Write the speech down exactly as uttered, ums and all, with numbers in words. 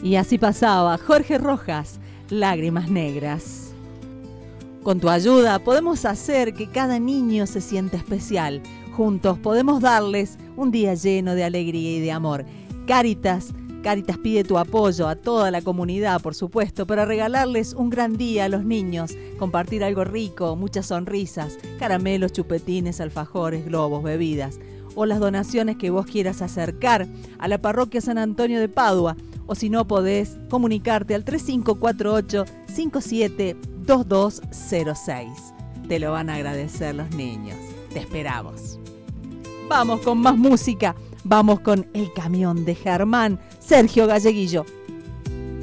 Y así pasaba Jorge Rojas, Lágrimas Negras. Con tu ayuda podemos hacer que cada niño se sienta especial. Juntos podemos darles un día lleno de alegría y de amor. Cáritas, Cáritas pide tu apoyo a toda la comunidad, por supuesto, para regalarles un gran día a los niños, compartir algo rico, muchas sonrisas, caramelos, chupetines, alfajores, globos, bebidas, o las donaciones que vos quieras acercar a la parroquia San Antonio de Padua, o si no podés, comunicarte al tres cinco cuatro ocho, cinco siete dos dos cero seis. Te lo van a agradecer los niños. Te esperamos. Vamos con más música. Vamos con El Camión de Germán, Sergio Galleguillo.